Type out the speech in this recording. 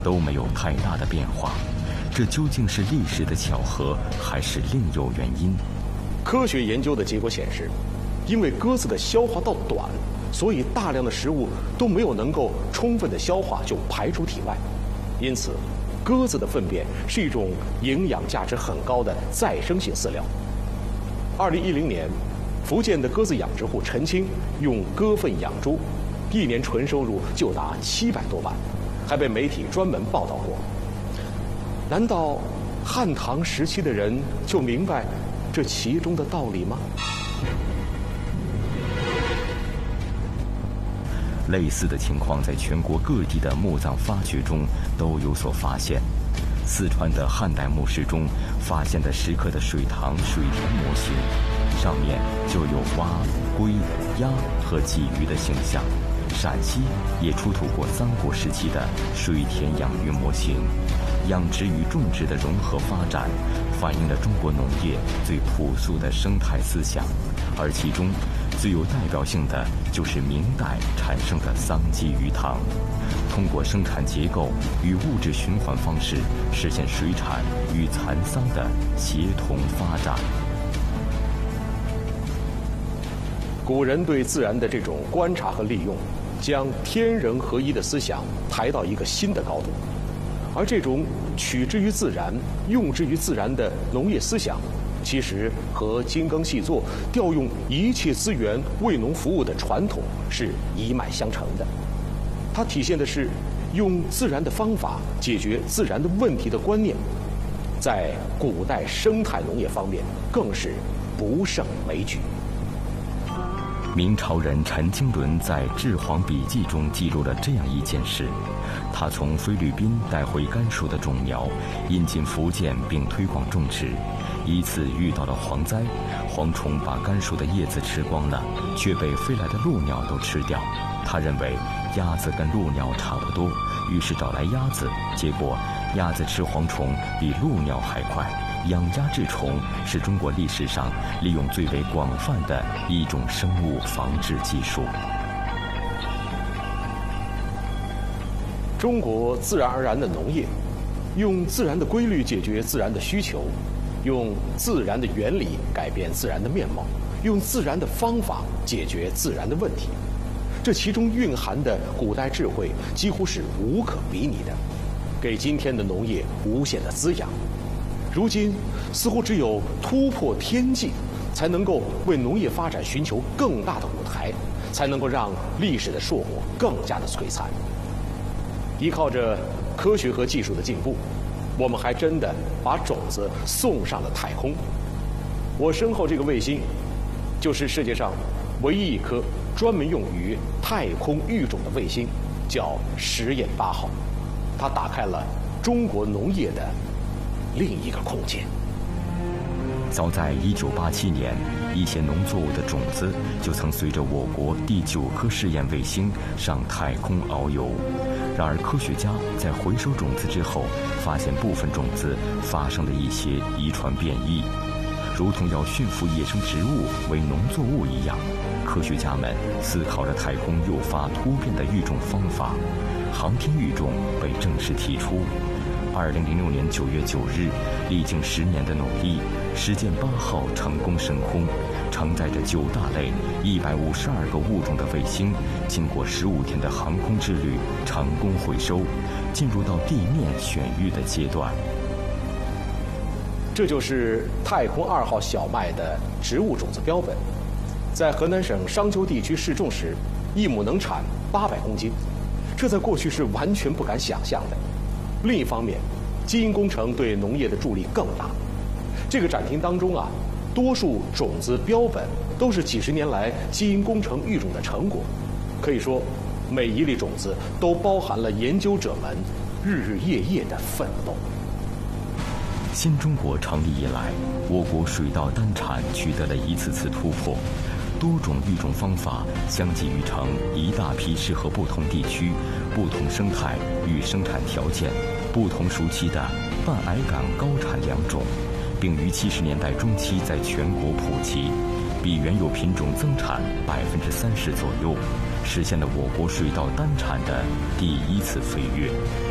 都没有太大的变化，这究竟是历史的巧合，还是另有原因？ 科学研究的结果显示，因为鸽子的消化道短，所以大量的食物都没有能够充分的消化就排出体外，因此鸽子的粪便是一种营养价值很高的再生性饲料。2010年，福建的鸽子养殖户陈清用鸽粪养猪，1年纯收入就达700多万，还被媒体专门报道过。难道汉唐时期的人就明白这其中的道理吗？ 类似的情况在全国各地的墓葬发掘中都有所发现。四川的汉代墓室中发现的石刻的水塘、水田模型，上面就有蛙、龟、鸭和鲫鱼的形象。陕西也出土过三国时期的水田养鱼模型。养殖与种植的融合发展，反映了中国农业最朴素的生态思想，而其中最有代表性的就是明代产生的桑基鱼塘，通过生产结构与物质循环方式，实现水产与蚕桑的协同发展。 古人对自然的这种观察和利用，将天人合一的思想抬到一个新的高度。而这种取之于自然、用之于自然的农业思想，其实和精耕细作、调用一切资源为农服务的传统是一脉相承的。它体现的是用自然的方法解决自然的问题的观念，在古代生态农业方面更是不胜枚举。 明朝人陈经纶在《治黄笔记》中记录了这样一件事：他从菲律宾带回甘薯的种苗，引进福建并推广种植。一次遇到了蝗灾，蝗虫把甘薯的叶子吃光了，却被飞来的鹭鸟都吃掉。他认为鸭子跟鹭鸟差不多，于是找来鸭子，结果鸭子吃蝗虫比鹭鸟还快。养鸭治虫是中国历史上利用最为广泛的一种生物防治技术。 中国自然而然的农业，用自然的规律解决自然的需求，用自然的原理改变自然的面貌，用自然的方法解决自然的问题。这其中蕴含的古代智慧几乎是无可比拟的，给今天的农业无限的滋养。如今似乎只有突破天际，才能够为农业发展寻求更大的舞台，才能够让历史的硕果更加的璀璨。依靠着科学和技术的进步，我们还真的把种子送上了太空。我身后这个卫星，就是世界上唯一一颗专门用于太空育种的卫星，叫实验8号。它打开了中国农业的另一个空间。 早在1987年，一些农作物的种子就曾随着我国第9颗试验卫星上太空遨游。然而，科学家在回收种子之后，发现部分种子发生了一些遗传变异，如同要驯服野生植物为农作物一样。科学家们思考着太空诱发突变的育种方法，航天育种被正式提出。2006年9月9日，历经10年的努力，实践8号成功升空，承载着9大类152个物种的卫星，经过15天的航空之旅，成功回收，进入到地面选育的阶段。 这就是太空2号小麦的植物种子标本，在河南省商丘地区试种时，1亩能产800公斤，这在过去是完全不敢想象的。另一方面，基因工程对农业的助力更大。这个展厅当中啊，多数种子标本都是几十年来基因工程育种的成果，可以说，每一粒种子都包含了研究者们日日夜夜的奋斗。 新中国成立以来，我国水稻单产取得了一次次突破，多种育种方法相继育成一大批适合不同地区、不同生态与生产条件、不同熟期的半矮杆高产良种，并于70年代中期在全国普及，比原有品种增产30%左右，实现了我国水稻单产的第一次飞跃。